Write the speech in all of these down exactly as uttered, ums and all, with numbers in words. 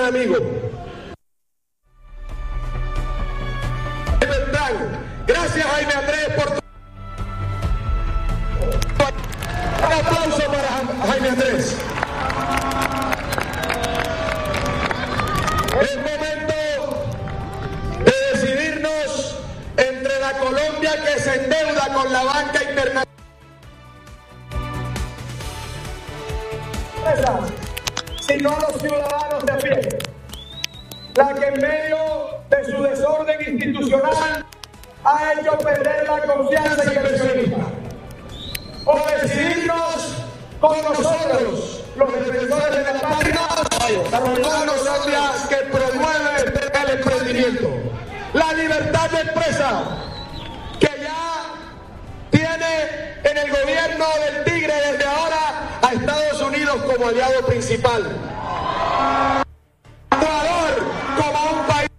amigo. Gracias, Jaime Andrés, por tu... Un aplauso para Jaime Andrés. Es momento de decidirnos entre la Colombia que se endeuda con la banca internacional, sino a los ciudadanos de a pie, la que en medio de su desorden institucional ha hecho perder la confianza inversionista. O decidirnos con nosotros, los defensores de la patria, una Colombia que promueve el emprendimiento, la libertad de empresa, que ya tiene en el gobierno del Tigre desde ahora a Estados Unidos como aliado principal. Ecuador como un país,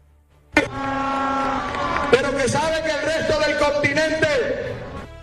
pero que sabe que el resto del continente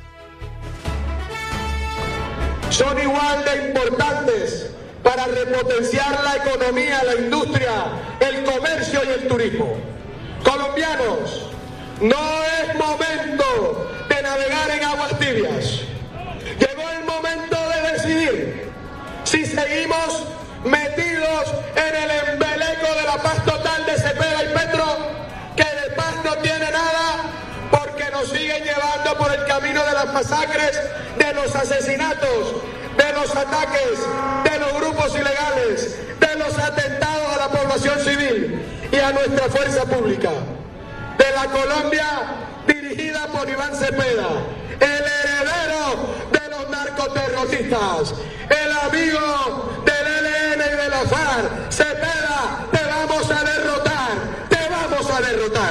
son igual de importantes para repotenciar la economía, la industria, el comercio y el turismo. Colombianos, no es momento de navegar en aguas tibias. Llegó el momento de decidir si seguimos metidos en el embeleco de la paz total de Cepeda y Petro, que de paz no tiene nada, porque nos siguen llevando por el camino de las masacres, de los asesinatos, de los ataques, de los grupos ilegales, de los atentados a la población civil y a nuestra fuerza pública. De la Colombia dirigida por Iván Cepeda, el heredero de los narcoterroristas, el amigo del E L N y de la FARC. Cepeda, te vamos a derrotar, te vamos a derrotar.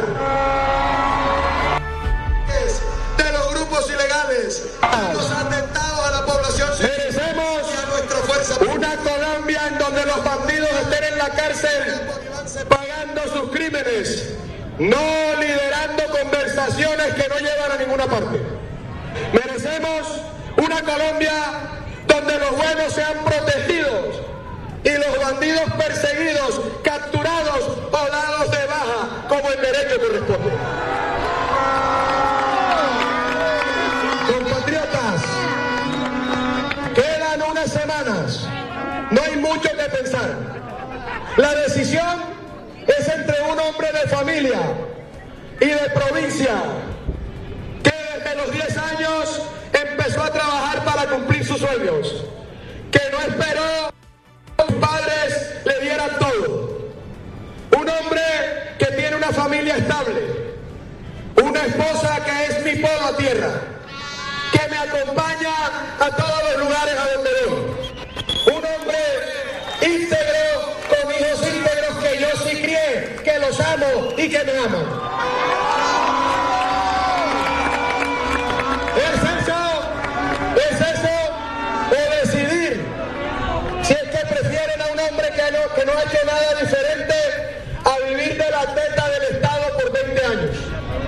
De los grupos ilegales, los atentados a la población civil. Merecemos y a nuestra fuerza pública. Una Colombia en donde los bandidos estén en la cárcel pagando sus crímenes, no liderando conversaciones que no llevan a ninguna parte. Merecemos una Colombia donde los buenos sean protegidos y los bandidos perseguidos, capturados o dados de baja como el derecho corresponde. Compatriotas, quedan unas semanas, no hay mucho que pensar. La decisión es entre un hombre de familia y de provincia que desde los diez años empezó a trabajar para cumplir sus sueños, que no esperó que sus padres le dieran todo. Un hombre que tiene una familia estable, una esposa que es mi polo a tierra, que me acompaña a todos los lugares a donde voy. Un hombre íntegro, con hijos íntegros que yo sí crié, que los amo y que me aman. ¿Es eso? ¿Es eso? O decidir si es que prefieren a un hombre que no, que no ha hecho nada diferente a vivir de la teta del Estado por veinte años.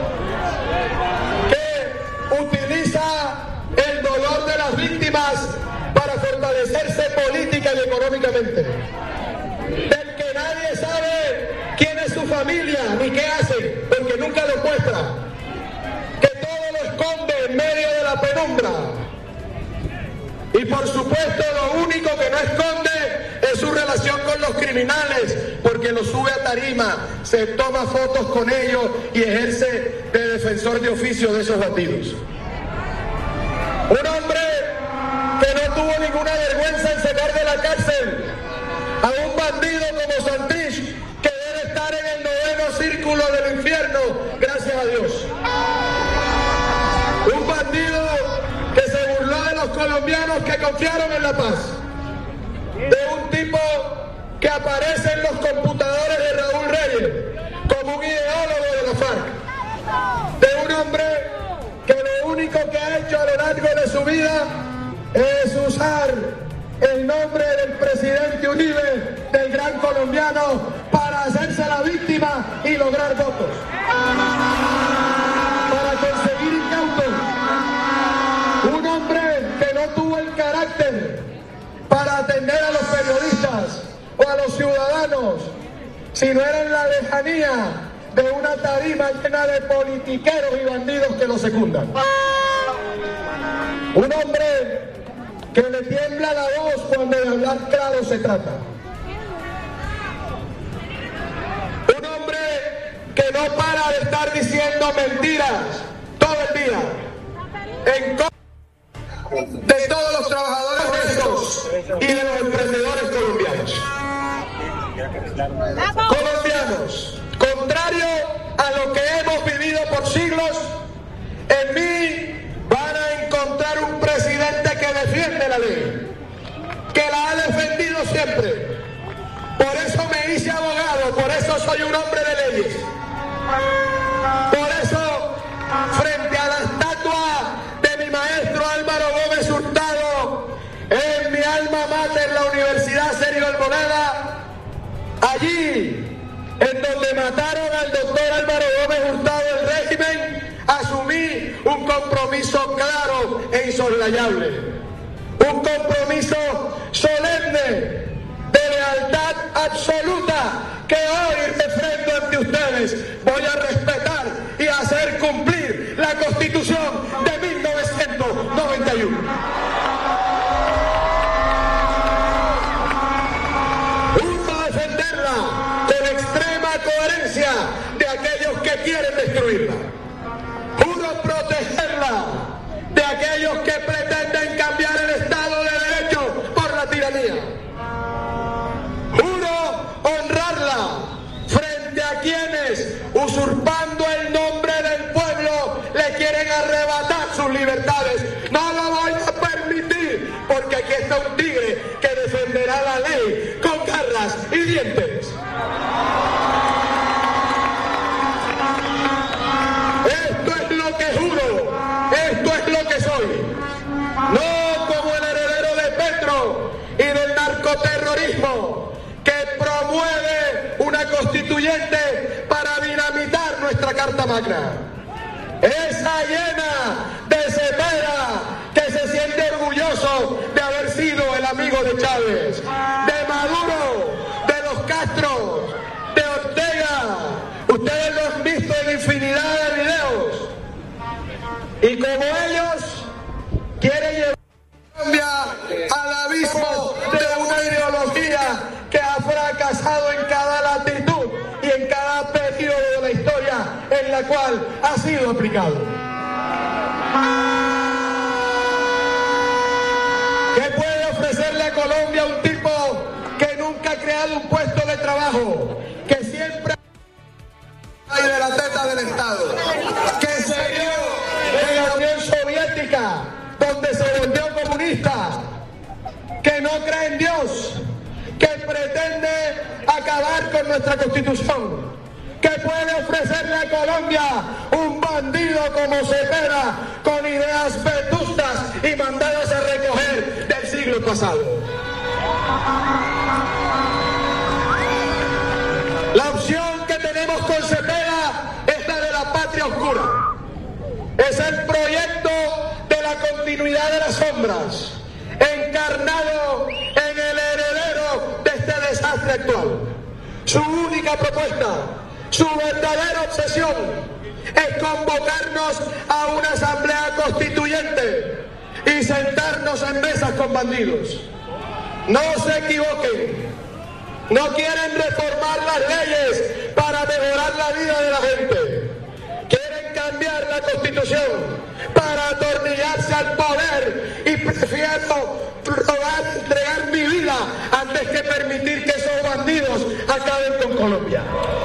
Que utiliza el dolor de las víctimas para fortalecerse política y económicamente. Del que nadie sabe quién es su familia ni qué hace, porque nunca lo muestra. Que todo lo esconde en medio de la penumbra. Y por supuesto lo único que no esconde es su relación con los criminales, porque los sube a tarima, se toma fotos con ellos y ejerce de defensor de oficio de esos bandidos. Un hombre que no tuvo ninguna vergüenza en sacar de la cárcel a un bandido como Santrich, que debe estar en el noveno círculo del infierno, gracias a Dios. Un bandido que se burló de los colombianos que confiaron en la paz. De un tipo que aparece en los computadores de Raúl Reyes como un ideólogo de la FARC. De un hombre que lo único que ha hecho a lo largo de su vida es usar el nombre del presidente Uribe, del gran colombiano, para hacerse la víctima y lograr votos. Para conseguir incautos. Un hombre que no tuvo el carácter para atender a los periodistas o a los ciudadanos sino era en la lejanía de una tarima llena de politiqueros y bandidos que lo secundan. Un hombre que le tiembla la voz cuando de hablar claro se trata. Un hombre que no para de estar diciendo mentiras todo el día en contra de todos los trabajadores honestos y de los emprendedores colombianos. Colombianos, contrario a lo que hemos vivido por siglos, en mí van a encontrar un presidente que defiende la ley, que la ha defendido siempre. Por eso me hice abogado, por eso soy un hombre de leyes. Por eso, frente a la estatua de mi maestro Álvaro Gómez Hurtado, en mi alma mater, la Universidad Sergio Almoneda, allí, en donde mataron al doctor Álvaro Gómez Hurtado el régimen, asumí un compromiso claro e insoslayable. Un compromiso solemne de lealtad absoluta que hoy refrendo ante ustedes. Voy a respetar y hacer cumplir la Constitución de mil novecientos noventa y uno. Juro defenderla con extrema coherencia de aquellos que quieren destruirla. Juro protegerla de aquellos que pretenden cambiar el Estado de Derecho por la tiranía. Honrarla frente a quienes, usurpando el nombre del pueblo, le quieren arrebatar sus libertades. No lo voy a permitir, porque aquí está un tigre que defenderá la ley con garras y dientes. Esto es lo que juro, esto es lo que soy. No como el heredero de Petro y del narcoterrorismo, que promueve una constituyente para dinamitar nuestra Carta Magna. Esa llena de Cepeda, que se siente orgulloso de haber sido el amigo de Chávez, de Maduro, de los Castro, de Ortega. Ustedes lo han visto en infinidad de videos. Y como ellos quieren llevar a Colombia al abismo de una ideología que ha fracasado en cada latitud y en cada periodo de la historia en la cual ha sido aplicado. ¿Qué puede ofrecerle a Colombia un tipo que nunca ha creado un puesto de trabajo, que siempre hay de la teta del Estado, que se vio en la Unión Soviética, donde se volvió comunista, que no cree en Dios, que pretende acabar con nuestra Constitución? ¿Qué puede ofrecerle a Colombia un bandido como Cepeda, con ideas vetustas y mandados a recoger del siglo pasado? La opción que tenemos con Cepeda es la de la patria oscura. Es el proyecto de la continuidad de las sombras, encarnado en el heredero de este desastre actual. Su única propuesta, su verdadera obsesión, es convocarnos a una asamblea constituyente y sentarnos en mesas con bandidos. No se equivoquen, no quieren reformar las leyes para mejorar la vida de la gente. Quieren cambiar la Constitución para atornillarse al poder, y prefiero robar, entregar mi vida antes que permitir que esos bandidos acaben con Colombia.